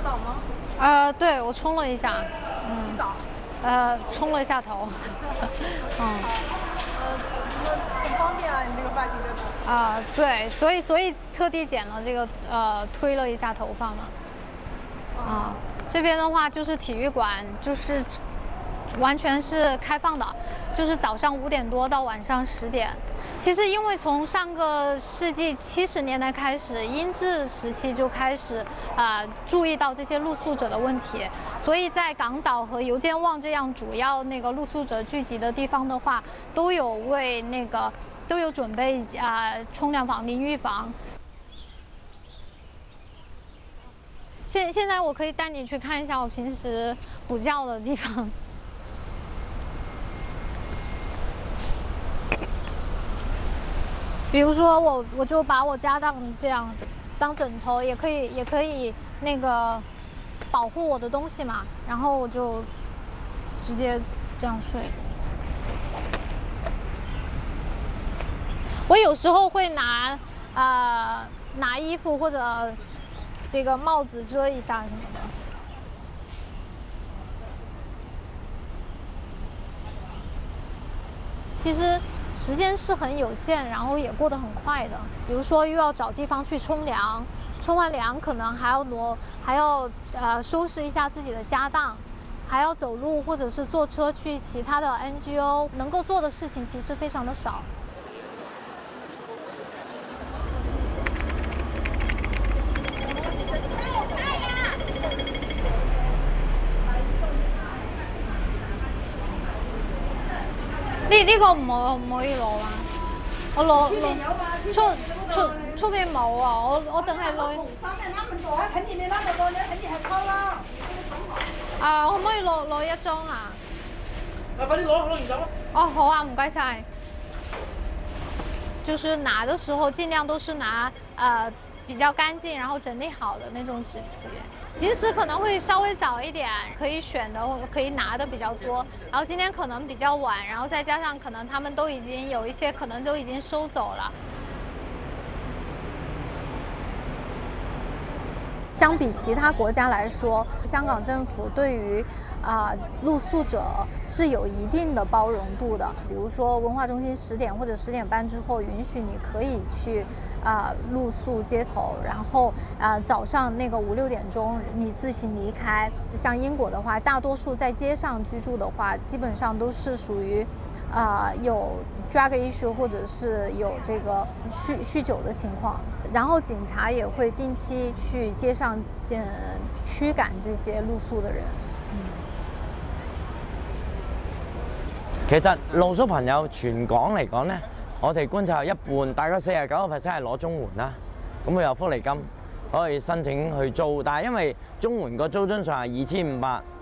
澡吗？ 对，我冲了一下。 洗澡。 冲了一下头。 很方便啊，你这个发型真的。 对，所以特地剪了这个推了一下头发嘛。这边的话就是体育馆，就是完全是开放的，就是早上5点多到晚上10点。其实因为从上个世纪70年代开始，英治时期就开始注意到这些露宿者的问题，所以在港岛和油尖旺这样主要那个露宿者聚集的地方的话，都有准备冲凉房、淋浴房。现在我可以带你去看一下我平时补觉的地方。比如说我就把我家当这样当枕头，也可以那个保护我的东西嘛，然后我就直接这样睡。我有时候会拿衣服或者这个帽子遮一下什么的。其实时间是很有限，然后也过得很快的。比如说又要找地方去冲凉，冲完凉可能还要收拾一下自己的家当，还要走路或者是坐车去其他的 NGO， 能够做的事情其实非常的少。呢個唔可以攞啊！我攞出邊冇啊！我淨係攞。可唔可以攞一張啊？ 快啲攞完走啦！ 哦，好啊，唔該晒。就是拿的时候尽量都是拿比较干净，然后整理好的那种纸皮。其实可能会稍微早一点，可以选的可以拿的比较多。然后今天可能比较晚，然后再加上可能他们都已经有一些可能都已经收走了。相比其他国家来说，香港政府对于露宿者是有一定的包容度的。比如说文化中心10点或者10点半之后允许你可以去露宿街头，然后早上那个5、6点钟你自行离开。像英国的话，大多数在街上居住的话，基本上都是属于有 drug issue 或者是有这个酗酒的情况，然后警察也会定期去街上驱赶这些露宿的人。 其實露宿朋友全港嚟講呢，我哋觀察有一半，大概49% 係攞綜援啦，咁佢有福利金可以申請去租，但係因為綜援個租津上係2500。